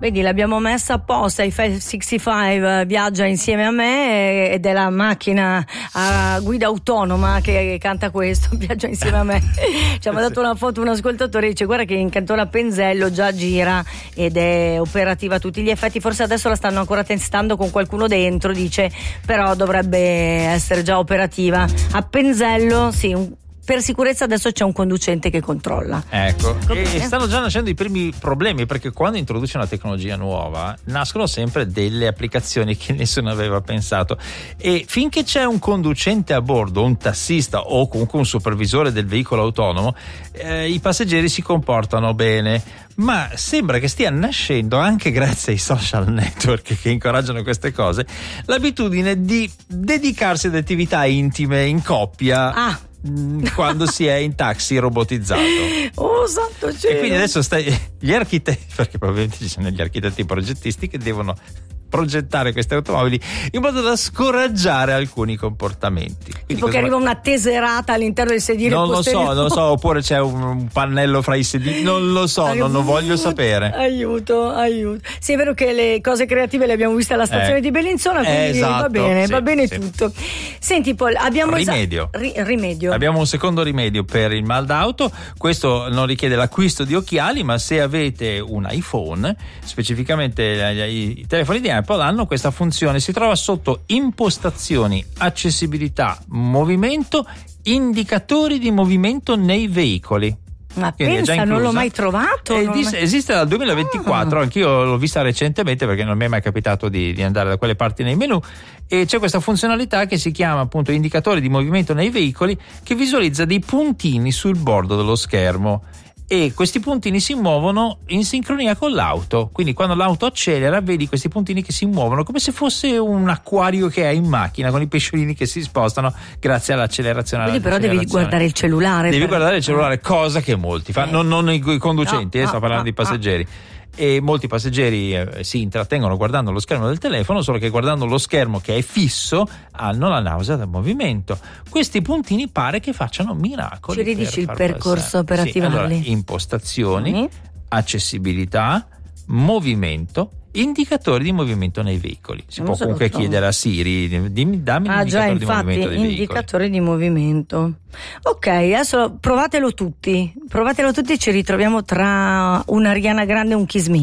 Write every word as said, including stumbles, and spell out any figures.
Vedi, l'abbiamo messa apposta, i sessantacinque viaggia insieme a me ed è la macchina a guida autonoma che canta questo, viaggia insieme a me. Ci ha mandato una foto un ascoltatore, dice guarda che in Cantona Penzello già gira ed è operativa a tutti gli effetti, forse adesso la stanno ancora testando con qualcuno dentro, dice, però dovrebbe essere già operativa. A Penzello sì, un per sicurezza adesso c'è un conducente che controlla. Ecco, e stanno già nascendo i primi problemi, perché quando introduci una tecnologia nuova nascono sempre delle applicazioni che nessuno aveva pensato, e finché c'è un conducente a bordo, un tassista o comunque un supervisore del veicolo autonomo, eh, i passeggeri si comportano bene. Ma sembra che stia nascendo, anche grazie ai social network che incoraggiano queste cose, l'abitudine di dedicarsi ad attività intime in coppia. Ah. Quando si è in taxi robotizzato. Oh santo cielo. E quindi adesso stai, gli architetti, perché probabilmente ci sono gli architetti progettisti che devono progettare queste automobili in modo da scoraggiare alcuni comportamenti. Quindi tipo che arriva una teserata all'interno del sedile non posteriore. lo so, non lo so, oppure c'è un, un pannello fra i sedili, non lo so, non lo voglio sapere. Aiuto, aiuto. Sì, è vero che le cose creative le abbiamo viste alla stazione eh. di Bellinzona, quindi eh, esatto, va bene, sì, va bene sì. tutto. Senti Paul, abbiamo rimedio. Esa- ri- rimedio. Abbiamo un secondo rimedio per il mal d'auto. Questo non richiede l'acquisto di occhiali, ma se avete un iPhone, specificamente i, i telefoni di Apple hanno questa funzione. Si trova sotto impostazioni, accessibilità, movimento, indicatori di movimento nei veicoli. Ma pensa, non l'ho mai trovato. Eh, non dis- mai... Esiste dal duemilaventiquattro, ah. Anch'io l'ho vista recentemente perché non mi è mai capitato di, di andare da quelle parti nei menu, e c'è questa funzionalità che si chiama appunto indicatori di movimento nei veicoli, che visualizza dei puntini sul bordo dello schermo. E questi puntini si muovono in sincronia con l'auto, quindi quando l'auto accelera vedi questi puntini che si muovono come se fosse un acquario che hai in macchina, con i pesciolini che si spostano grazie all'accelerazione. Quindi però devi guardare il cellulare. Devi per... guardare il cellulare, cosa che molti fanno, eh. non, non i conducenti, no, eh, sto no, parlando no, di passeggeri. No. E molti passeggeri eh, si intrattengono guardando lo schermo del telefono, solo che guardando lo schermo che è fisso hanno la nausea del movimento. Questi puntini pare che facciano miracoli. Ci ridici il percorso per sì, allora, attivarli? Impostazioni, mm. accessibilità, movimento, indicatori di movimento nei veicoli. Si non può comunque chiedere a Siri, dimmi, dammi ah, l'indicatore già, di infatti, movimento dei indicatori veicoli. di movimento. Ok, adesso provatelo tutti, provatelo tutti, ci ritroviamo tra una Ariana Grande e un Kiss Me.